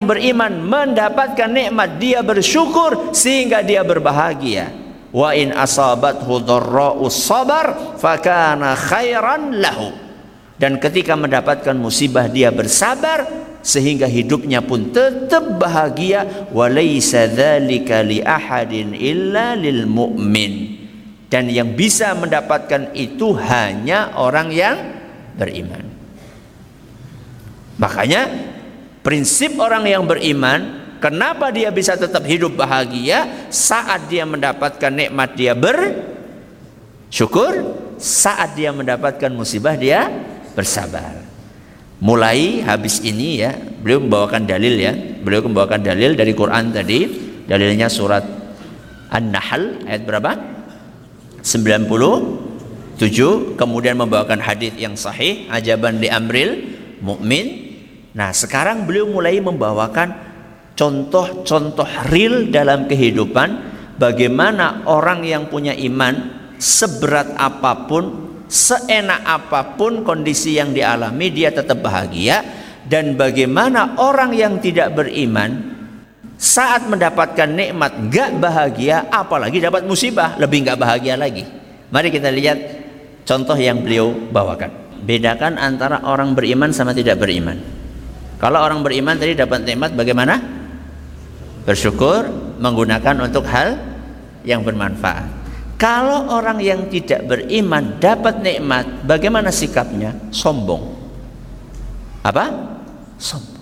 beriman mendapatkan nikmat, dia bersyukur sehingga dia berbahagia. Wa in asabathu dharra'u sabar fakana khairan lahu. Dan ketika mendapatkan musibah dia bersabar sehingga hidupnya pun tetap bahagia. Wa laisa dzalika li ahadin illa lil mu'min. Dan yang bisa mendapatkan itu hanya orang yang beriman. Makanya prinsip orang yang beriman, kenapa dia bisa tetap hidup bahagia? Saat dia mendapatkan nikmat dia bersyukur, saat dia mendapatkan musibah dia bersabar. Mulai habis ini ya, beliau membawakan dalil ya. Beliau membawakan dalil dari Quran tadi. Dalilnya surat An-Nahl ayat berapa? 97. Kemudian membawakan hadis yang sahih, ajaban li amril mukmin. Nah, sekarang beliau mulai membawakan contoh-contoh real dalam kehidupan, bagaimana orang yang punya iman seberat apapun, seenak apapun kondisi yang dialami dia tetap bahagia, dan bagaimana orang yang tidak beriman saat mendapatkan nikmat enggak bahagia, apalagi dapat musibah lebih enggak bahagia lagi. Mari kita lihat contoh yang beliau bawakan. Bedakan antara orang beriman sama tidak beriman. Kalau orang beriman tadi dapat nikmat bagaimana? Bersyukur, menggunakan untuk hal yang bermanfaat. Kalau orang yang tidak beriman dapat nikmat, bagaimana sikapnya? Sombong. Apa? Sombong.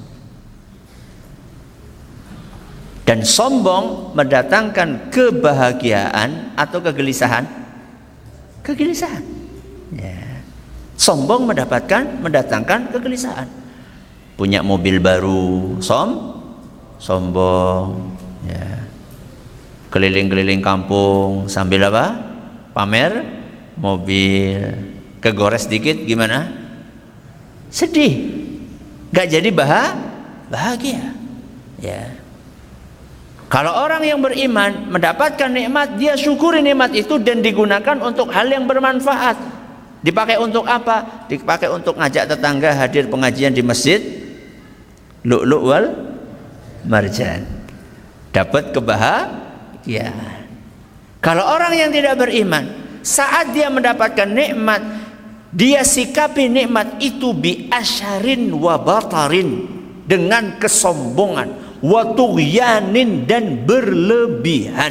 Dan sombong mendatangkan kebahagiaan atau kegelisahan? Kegelisahan. Ya. Sombong mendatangkan kegelisahan. Punya mobil baru, sombong, ya. Keliling-keliling kampung sambil apa? Pamer mobil. Kegores dikit gimana? Sedih. Gak jadi bahagia. Ya. Kalau orang yang beriman mendapatkan nikmat, dia syukuri nikmat itu dan digunakan untuk hal yang bermanfaat. Dipakai untuk apa? Dipakai untuk ngajak tetangga hadir pengajian di masjid Lu'lu' wal Marjan. Dapat kebahagiaan. Kalau orang yang tidak beriman, saat dia mendapatkan nikmat, dia sikapi nikmat itu bi asyarin wa batarin, dengan kesombongan, wa tughyanin, dan berlebihan.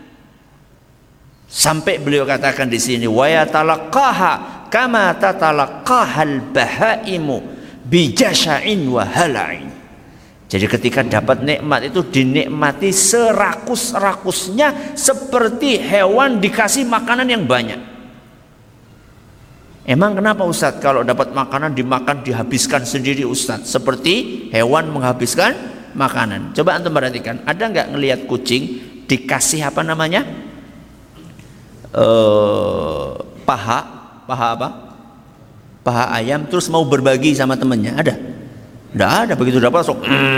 Sampai beliau katakan di sini, wa yatalaqaha kama tatalaqahal bahaimu bi jasya'in wa hala'in. Jadi ketika dapat nikmat itu dinikmati serakus-rakusnya, seperti hewan dikasih makanan yang banyak. Emang kenapa Ustadz kalau dapat makanan dimakan dihabiskan sendiri Ustadz? Seperti hewan menghabiskan makanan. Coba antum perhatikan, ada nggak ngelihat kucing dikasih apa namanya? Paha apa? Paha ayam terus mau berbagi sama temannya, ada? Tidak ada. Begitu dapat langsung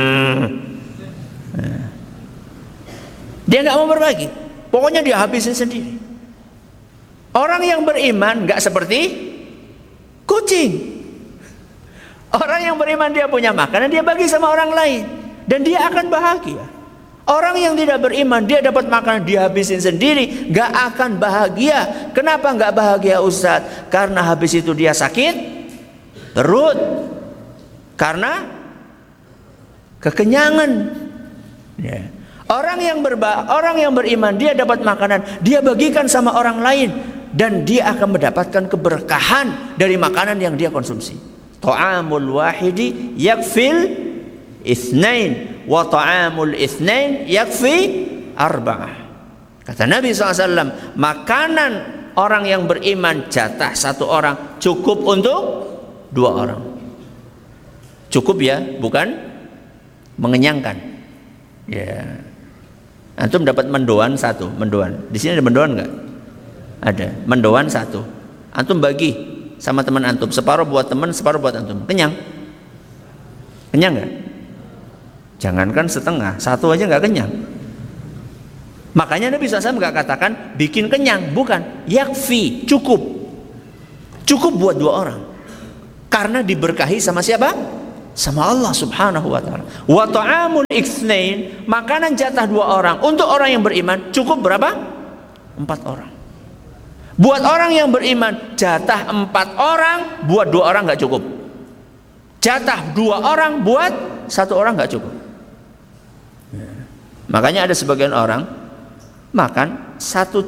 dia nggak mau berbagi, pokoknya dia habisin sendiri. Orang yang beriman nggak seperti kucing. Orang yang beriman dia punya makanan, dia bagi sama orang lain dan dia akan bahagia. Orang yang tidak beriman, dia dapat makanan dia habisin sendiri, nggak akan bahagia. Kenapa nggak bahagia Ustadz? Karena habis itu dia sakit perut, karena kekenyangan. Ya. Orang yang beriman, dia dapat makanan, dia bagikan sama orang lain, dan dia akan mendapatkan keberkahan dari makanan yang dia konsumsi. Ta'amul wahidi yakfil itsnain wa ta'amul itsnain yakfi arba'ah. Kata Nabi SAW, makanan orang yang beriman jatah satu orang cukup untuk 2 orang. Cukup ya, bukan mengenyangkan. Ya. Antum dapat mendoan 1, mendoan. Di sini ada mendoan enggak? Ada. Mendoan 1. Antum bagi sama teman antum, separuh buat teman, separuh buat antum. Kenyang? Kenyang enggak? Jangankan setengah, 1 aja enggak kenyang. Makanya Nabi SAW enggak katakan bikin kenyang, bukan. Yakfi, cukup. Cukup buat 2 orang. Karena diberkahi sama siapa? sama Allah Subhanahu wa taala. Wa ta'amul itsnain, makanan jatah 2 orang. Untuk orang yang beriman cukup berapa? 4 orang. Buat orang yang beriman jatah 4 orang, buat 2 orang enggak cukup. Jatah 2 orang buat 1 orang enggak cukup. Makanya ada sebagian orang makan satu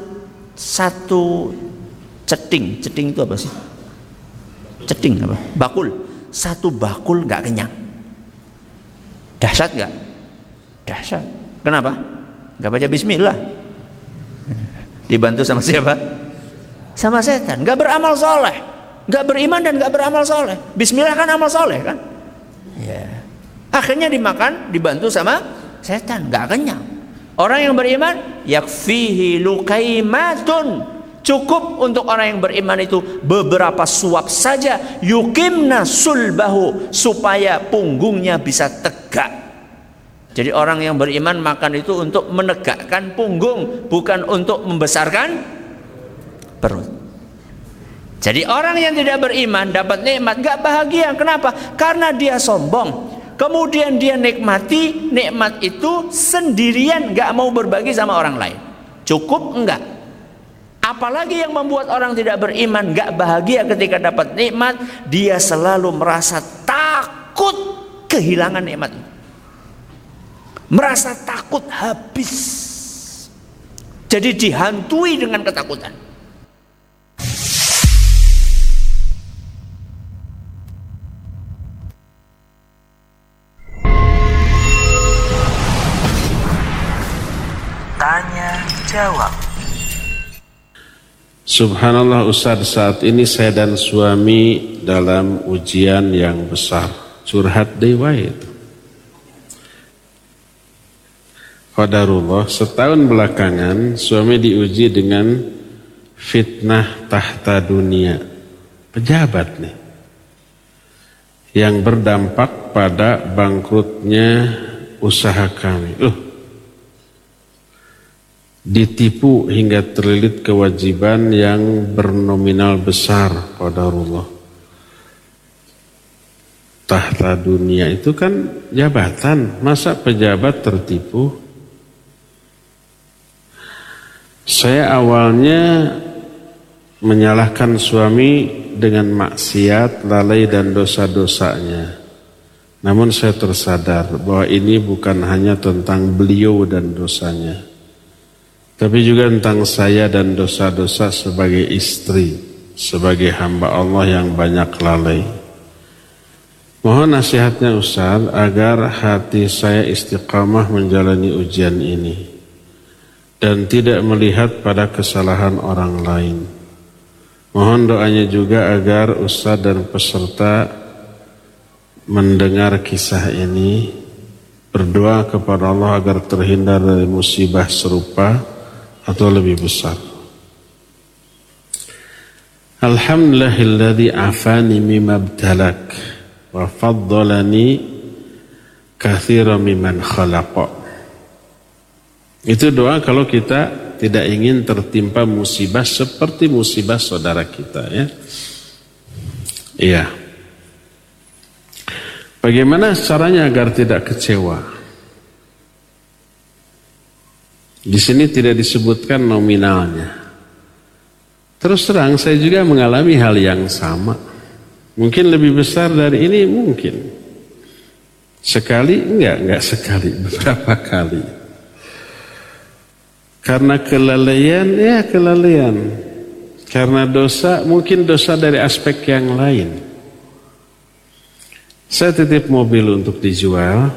ceting. Ceting itu apa sih? Ceting apa? Bakul. 1 bakul nggak kenyang. Dahsyat nggak? Dahsyat. Kenapa? Nggak baca bismillah. Dibantu sama siapa? Sama setan. Nggak beramal soleh, nggak beriman dan nggak beramal soleh. Bismillah kan amal soleh kan? Ya. Akhirnya dimakan, dibantu sama setan, nggak kenyang. Orang yang beriman, yakfihi lukaimatun. Cukup untuk orang yang beriman itu beberapa suap saja, yukimna sulbahu, supaya punggungnya bisa tegak. Jadi orang yang beriman makan itu untuk menegakkan punggung, bukan untuk membesarkan perut. Jadi orang yang tidak beriman dapat nikmat gak bahagia. Kenapa? Karena dia sombong. Kemudian dia nikmati nikmat itu sendirian, gak mau berbagi sama orang lain. Cukup enggak? Apalagi yang membuat orang tidak beriman gak bahagia ketika dapat nikmat, dia selalu merasa takut kehilangan nikmat itu. Merasa takut habis. Jadi dihantui dengan ketakutan. Tanya jawab. Subhanallah Ustaz, saat ini saya dan suami dalam ujian yang besar. Curhat dewa itu. Qadarullah, setahun belakangan suami diuji dengan fitnah tahta dunia. Pejabat nih. Yang berdampak pada bangkrutnya usaha kami. Ditipu hingga terlilit kewajiban yang bernominal besar. Qadarullah. Tahta dunia itu kan jabatan, masa pejabat tertipu? Saya awalnya menyalahkan suami dengan maksiat, lalai dan dosa-dosanya. Namun saya tersadar bahwa ini bukan hanya tentang beliau dan dosanya, tapi juga tentang saya dan dosa-dosa sebagai istri, sebagai hamba Allah yang banyak lalai. Mohon nasihatnya Ustaz agar hati saya istiqamah menjalani ujian ini dan tidak melihat pada kesalahan orang lain. Mohon doanya juga agar Ustaz dan peserta mendengar kisah ini, berdoa kepada Allah agar terhindar dari musibah serupa atau lebih besar. Alhamdulillahilladzi afani mimma ibtalak wa faddalani katsiran mimman khalaqa. Itu doa kalau kita tidak ingin tertimpa musibah seperti musibah saudara kita, ya. Iya. Bagaimana caranya agar tidak kecewa? Di sini tidak disebutkan nominalnya. Terus terang saya juga mengalami hal yang sama. Mungkin lebih besar dari ini mungkin. Sekali enggak sekali, beberapa kali. Karena kelalaian, ya kelalaian. Karena dosa, mungkin dosa dari aspek yang lain. Saya titip mobil untuk dijual,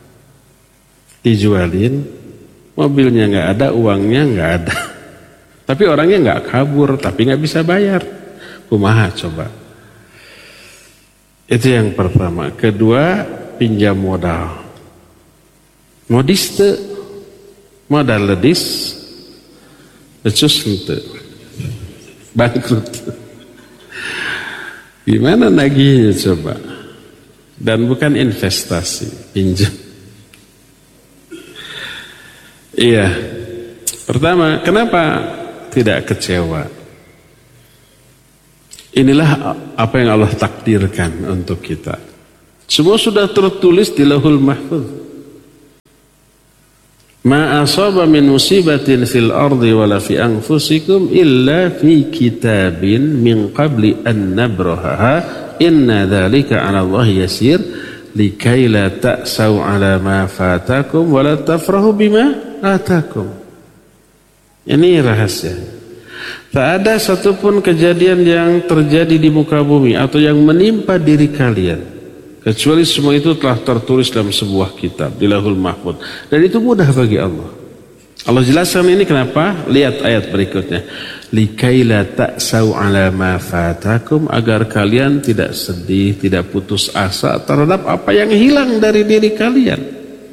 dijualin. Mobilnya nggak ada, uangnya nggak ada. Tapi orangnya nggak kabur, tapi nggak bisa bayar. Kumaha coba. Itu yang pertama. Kedua, pinjam modal. Modis teu, modal ledis, becus henteu, bangkrut. Gimana nagihnya coba? Dan bukan investasi, pinjam. Iya. Pertama, kenapa tidak kecewa? Inilah apa yang Allah takdirkan untuk kita. Semua sudah tertulis di Lauhul Mahfuz. Ma asaba min musibatin fil ardi wala fi anfusikum illa fi kitabin min qabli an nabrahaha inna dzalika 'ala Allah yasir likai la ta'sau 'ala ma fatakum wala tafrahu bima atakum. Ini rahasia. Tak ada satupun kejadian yang terjadi di muka bumi atau yang menimpa diri kalian kecuali semua itu telah tertulis dalam sebuah kitab di Lauhul Mahfuz, dan itu mudah bagi Allah. Allah jelaskan ini kenapa? Lihat ayat berikutnya. Likaila ta'sau 'ala ma fatakum, agar kalian tidak sedih, tidak putus asa terhadap apa yang hilang dari diri kalian.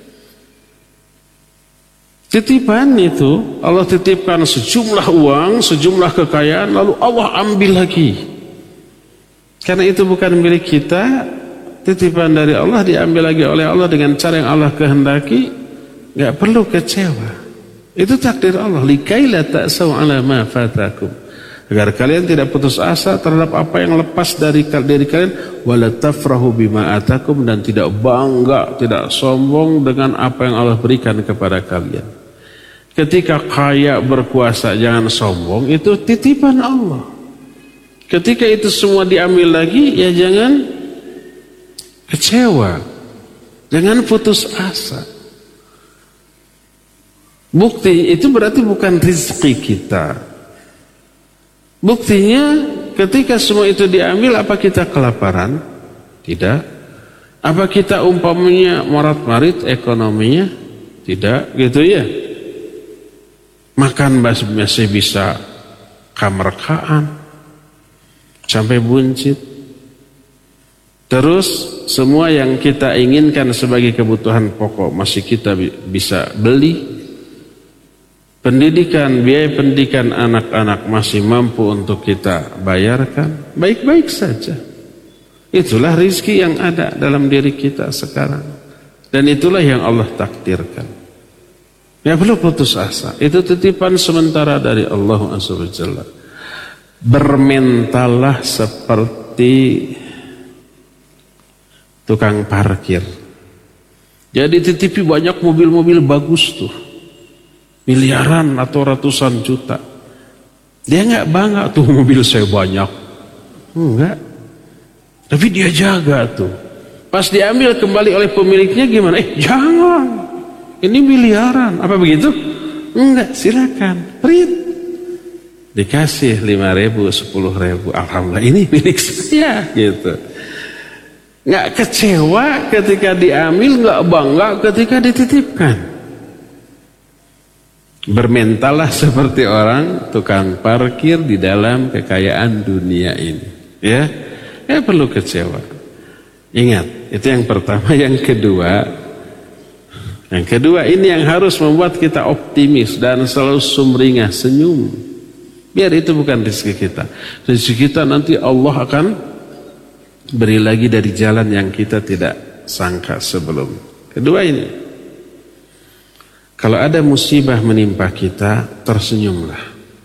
Titipan itu Allah titipkan sejumlah uang, sejumlah kekayaan, lalu Allah ambil lagi. Karena itu bukan milik kita. Titipan dari Allah diambil lagi oleh Allah dengan cara yang Allah kehendaki, nggak perlu kecewa. Itu takdir Allah. Likaila ta'sau 'ala ma fatakum, agar kalian tidak putus asa terhadap apa yang lepas dari kalian, wala tafrahu bima atakum, dan tidak bangga, tidak sombong dengan apa yang Allah berikan kepada kalian. Ketika kaya berkuasa jangan sombong, itu titipan Allah. Ketika itu semua diambil lagi, ya jangan kecewa, jangan putus asa. Bukti itu berarti bukan rezeki kita. Buktinya ketika semua itu diambil, apa kita kelaparan? Tidak. Apa kita umpamanya marat-marit ekonominya? Tidak, gitu ya. Makan masih bisa kamerkaan sampai buncit. Terus semua yang kita inginkan sebagai kebutuhan pokok masih kita bisa beli. Pendidikan, biaya pendidikan anak-anak masih mampu untuk kita bayarkan. Baik-baik saja. Itulah rizki yang ada dalam diri kita sekarang. Dan itulah yang Allah takdirkan. Ya perlu putus asa. Itu titipan sementara dari Allah Azza wa Jalla. Bermentallah seperti tukang parkir. Jadi titipi banyak mobil-mobil bagus tuh, miliaran atau ratusan juta. Dia nggak bangga tuh mobil saya banyak, enggak. Tapi dia jaga tuh. Pas diambil kembali oleh pemiliknya gimana? Jangan, ini miliaran. Apa begitu? Enggak, silakan, prit. Dikasih 5.000, 10.000. Alhamdulillah, ini milik saya, gitu. Nggak kecewa ketika diambil, nggak bangga ketika dititipkan. Bermentallah seperti orang tukang parkir di dalam kekayaan dunia ini. Ya, perlu kecewa. Ingat, itu yang pertama. Yang kedua ini yang harus membuat kita optimis dan selalu sumringah, senyum. Biar itu bukan rezeki kita. Rezeki kita nanti Allah akan beri lagi dari jalan yang kita tidak sangka sebelum. Kedua ini, kalau ada musibah menimpa kita, tersenyumlah,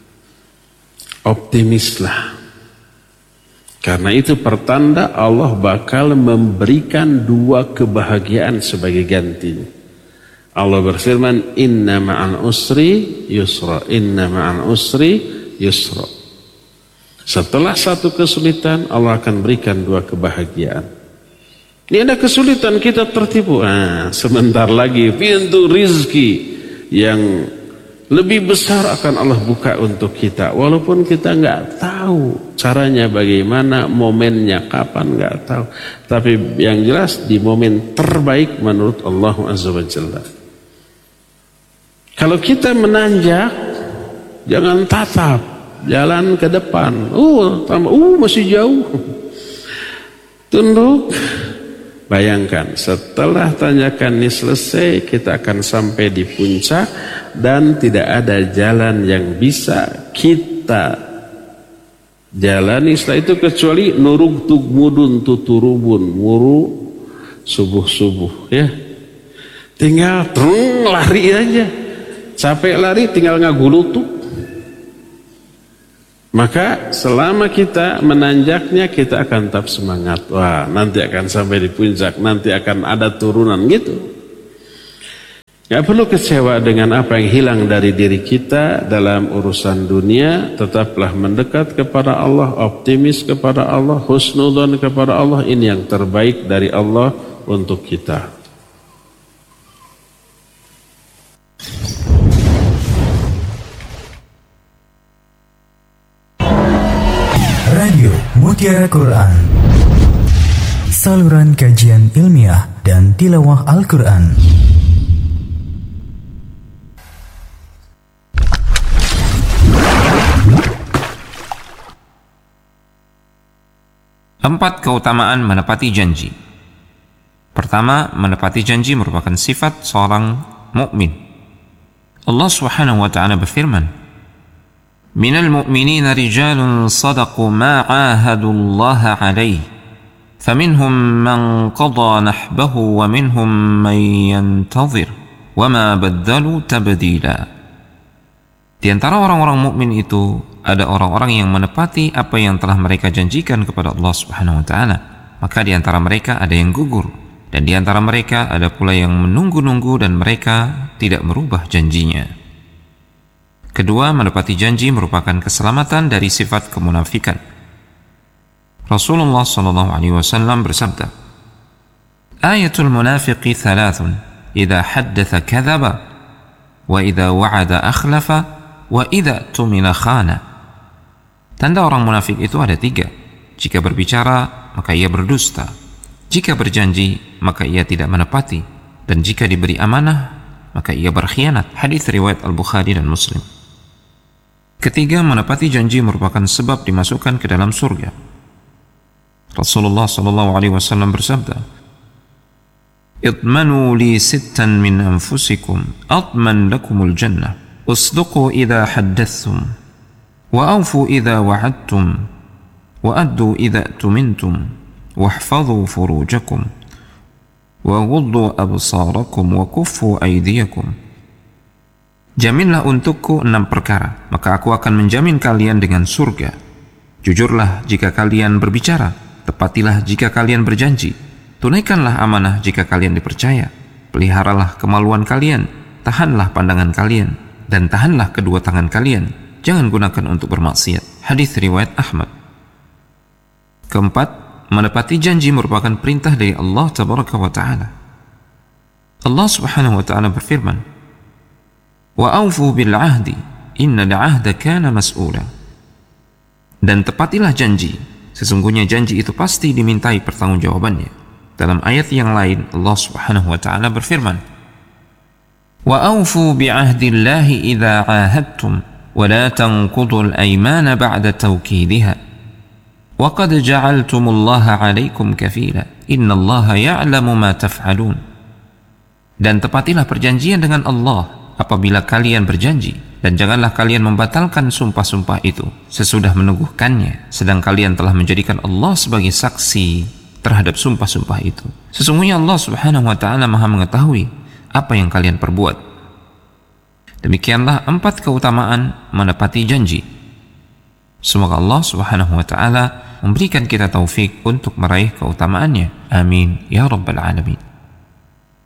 optimislah, karena itu pertanda Allah bakal memberikan 2 kebahagiaan sebagai gantinya. Allah berfirman, inna ma'al usri yusra, inna ma'al usri yusra. Setelah satu kesulitan, Allah akan berikan 2 kebahagiaan. Ini ada kesulitan, kita tertipu. Sebentar lagi pintu rizki yang lebih besar akan Allah buka untuk kita. Walaupun kita nggak tahu caranya bagaimana, momennya kapan, nggak tahu. Tapi yang jelas di momen terbaik menurut Allah Azza wa Jalla. Kalau kita menanjak, jangan tatap. Jalan ke depan, masih jauh. Tunduk. Bayangkan, setelah tanjakan ini selesai, kita akan sampai di puncak dan tidak ada jalan yang bisa kita jalani setelah itu kecuali nurug tugmudun tuturubun, muru subuh-subuh, ya. Tinggal lari aja. Capek lari tinggal ngagulutuk. Maka selama kita menanjaknya, kita akan tetap semangat. Wah, nanti akan sampai di puncak, nanti akan ada turunan gitu. Gak perlu kecewa dengan apa yang hilang dari diri kita dalam urusan dunia. Tetaplah mendekat kepada Allah, optimis kepada Allah, husnudzon kepada Allah. Ini yang terbaik dari Allah untuk kita. Radio Mutiara Quran, saluran kajian ilmiah dan tilawah Al-Quran. Empat keutamaan menepati janji. Pertama, menepati janji merupakan sifat seorang mukmin. Allah Subhanahu wa taala berfirman, "Minal mu'minina rijalun sadaqu ma 'ahadullaha 'alaihi, faminhum man qada nahbahu wa minhum man yantazir, wa ma baddalu tabdila." Di antara orang-orang mukmin itu ada orang-orang yang menepati apa yang telah mereka janjikan kepada Allah Subhanahu wa taala. Maka di antara mereka ada yang gugur, dan di antara mereka ada pula yang menunggu-nunggu dan mereka tidak merubah janjinya. Kedua, menepati janji merupakan keselamatan dari sifat kemunafikan. Rasulullah SAW bersabda, "Ayatul munafiqi thalathun, idza haddatha kadzaba, wa idza wa'ada akhlafa, wa idza tumina khana." Tanda orang munafik itu ada 3. Jika berbicara, maka ia berdusta. Jika berjanji, maka ia tidak menepati. Dan jika diberi amanah, maka ia berkhianat. Hadis riwayat Al-Bukhari dan Muslim. Ketiga, menepati janji merupakan sebab dimasukkan ke dalam surga. Rasulullah SAW bersabda, "Idmanu li sittan min anfusikum, atman lakumul jannah, usduqu idha haddathum, wa awfu idha wa'adtum, wa addu idha tumintum, wahfadhu furujakum, wa ghuddu absarakum, wa kuffu aydiyakum." Jaminlah untukku 6 perkara, maka aku akan menjamin kalian dengan surga. Jujurlah jika kalian berbicara, tepatilah jika kalian berjanji, tunaikanlah amanah jika kalian dipercaya, peliharalah kemaluan kalian, tahanlah pandangan kalian, dan tahanlah kedua tangan kalian, jangan gunakan untuk bermaksiat. Hadis riwayat Ahmad. Keempat, menepati janji merupakan perintah dari Allah Tabaraka wa Ta'ala. Allah Subhanahu wa Ta'ala berfirman, "Wa awfu bil ahdi, innal ahda kana mas'ula." Dan tepatilah janji, sesungguhnya janji itu pasti dimintai pertanggungjawabannya. Dalam ayat yang lain Allah Subhanahu wa taala berfirman, "Wa awfu bi ahdillahi idza 'ahadtum, wa la tanqudul aymana ba'da tawkidiha, wa qad ja'altumullaha 'alaikum kafila, innallaha ya'lamu ma taf'alun." Dan tepatilah perjanjian dengan Allah apabila kalian berjanji, dan janganlah kalian membatalkan sumpah-sumpah itu sesudah meneguhkannya, sedang kalian telah menjadikan Allah sebagai saksi terhadap sumpah-sumpah itu. Sesungguhnya Allah Subhanahu wa taala Maha mengetahui apa yang kalian perbuat. Demikianlah 4 keutamaan menepati janji. Semoga Allah Subhanahu wa taala memberikan kita taufik untuk meraih keutamaannya. Amin ya rabbal alamin.